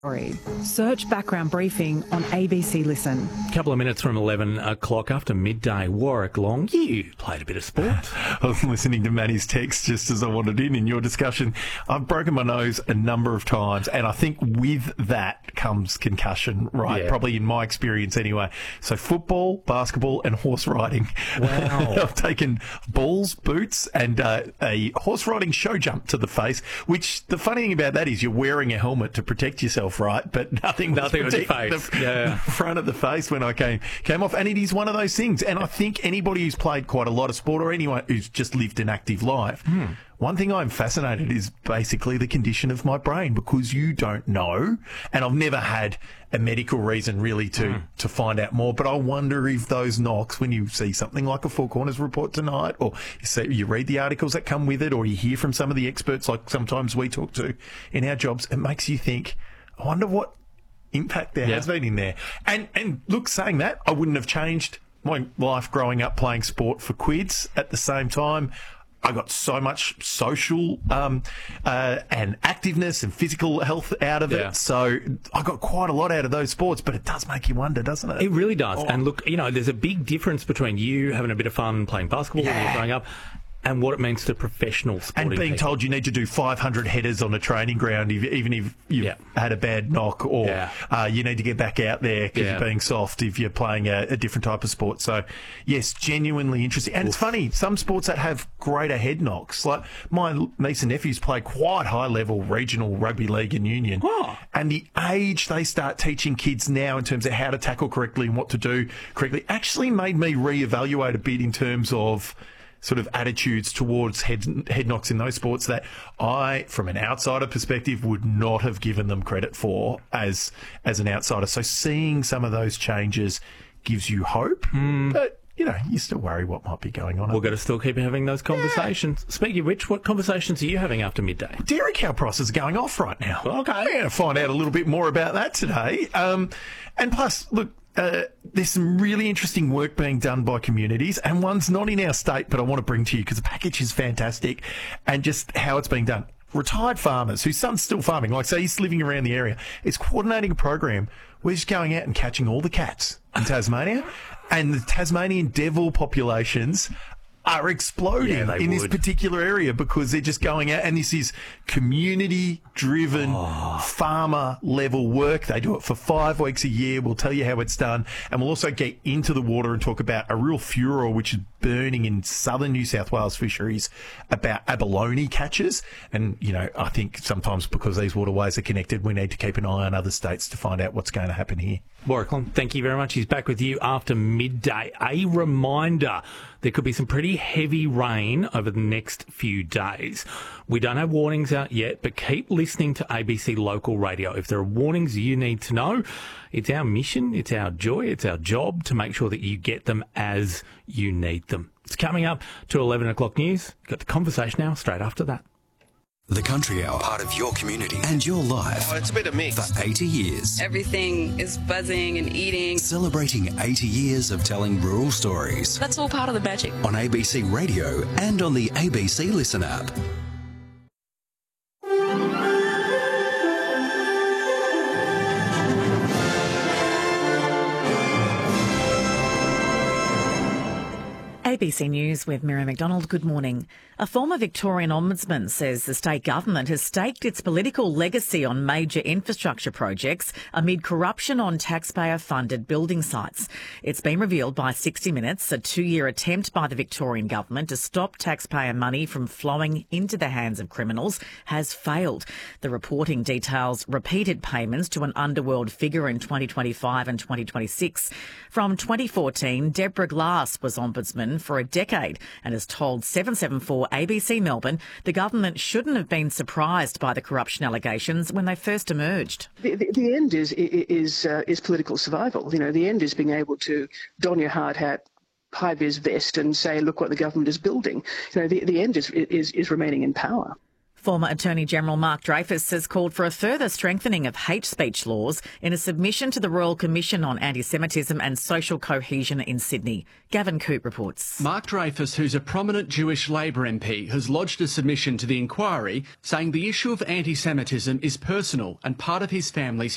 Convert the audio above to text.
Search Background Briefing on ABC Listen. A couple of minutes from 11 o'clock after midday. Warwick Long, you played a bit of sport. I was listening to Manny's text just as I wanted in your discussion. I've broken my nose a number of times, and I think with that comes concussion, right? Yeah. Probably in my experience anyway. So football, basketball and horse riding. Wow. I've taken balls, boots and a horse riding show jump to the face, which the funny thing about that is you're wearing a helmet to protect yourself, right? But nothing on your face. The front of the face when I came off. And it is one of those things. And I think anybody who's played quite a lot of sport or anyone who's just lived an active life, one thing I'm fascinated is basically the condition of my brain, because you don't know. And I've never had a medical reason really to find out more. But I wonder if those knocks, when you see something like a Four Corners report tonight, or you read the articles that come with it, or you hear from some of the experts like sometimes we talk to in our jobs, it makes you think, I wonder what impact there has been in there. And look, saying that, I wouldn't have changed my life growing up playing sport for quids. At the same time, I got so much social and activeness and physical health out of it. So I got quite a lot out of those sports, but it does make you wonder, doesn't it? It really does. And look, there's a big difference between you having a bit of fun playing basketball when you're growing up and what it means to professional sporting and being people. told you need to do 500 headers on a training ground, even if you've had a bad knock, or you need to get back out there because you're being soft if you're playing a different type of sport. So, yes, genuinely interesting. And it's funny, some sports that have greater head knocks, like my niece and nephews play quite high-level regional rugby league and union. And the age they start teaching kids now in terms of how to tackle correctly and what to do correctly actually made me reevaluate a bit in terms of sort of attitudes towards head knocks in those sports that I, from an outsider perspective, would not have given them credit for as an outsider. So seeing some of those changes gives you hope, but you still worry what might be going on. We've got to still keep having those conversations. Speaking of which, what conversations are you having after midday? Dairy cow prices are going off right now. Okay. We're going to find out a little bit more about that today. And plus, look, there's some really interesting work being done by communities, and one's not in our state, but I want to bring to you because the package is fantastic and just how it's being done. Retired farmers whose son's still farming, like say he's living around the area, is coordinating a program where he's going out and catching all the cats in Tasmania, and the Tasmanian devil populations are exploding in this particular area because they're just going out, and this is community-driven farmer-level work. They do it for 5 weeks a year. We'll tell you how it's done, and we'll also get into the water and talk about a real furor which is burning in southern New South Wales fisheries about abalone catches. And, I think sometimes because these waterways are connected, we need to keep an eye on other states to find out what's going to happen here. Warwick Long, thank you very much. He's back with you after midday. A reminder, there could be some pretty heavy rain over the next few days. We don't have warnings out yet, but keep listening to ABC Local Radio. If there are warnings you need to know, it's our mission, it's our joy, it's our job to make sure that you get them as you need them. It's coming up to 11 o'clock news. Got the conversation now, straight after that. The Country Hour, part of your community and your life. Oh, it's a bit of mix. For 80 years. Everything is buzzing and eating. Celebrating 80 years of telling rural stories. That's all part of the magic. On ABC Radio and on the ABC Listen app. ABC News with Miriam McDonald. Good morning. A former Victorian ombudsman says the state government has staked its political legacy on major infrastructure projects amid corruption on taxpayer-funded building sites. It's been revealed by 60 Minutes, a 2-year attempt by the Victorian government to stop taxpayer money from flowing into the hands of criminals has failed. The reporting details repeated payments to an underworld figure in 2025 and 2026. From 2014, Deborah Glass was ombudsman for a decade and has told 774 ABC Melbourne the government shouldn't have been surprised by the corruption allegations when they first emerged. The end is political survival. The end is being able to don your hard hat, high-vis vest and say, look what the government is building. The end is remaining in power. Former Attorney-General Mark Dreyfus has called for a further strengthening of hate speech laws in a submission to the Royal Commission on Anti-Semitism and Social Cohesion in Sydney. Gavin Coote reports. Mark Dreyfus, who's a prominent Jewish Labor MP, has lodged a submission to the inquiry saying the issue of anti-Semitism is personal and part of his family's